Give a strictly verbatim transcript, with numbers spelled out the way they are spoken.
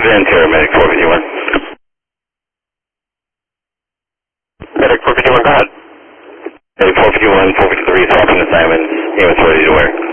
Ventura, Medic four fifty-one. Medic four fifty-one, go ahead. Medic four fifty-one, four fifty-three, swapping assignments, units ready to work.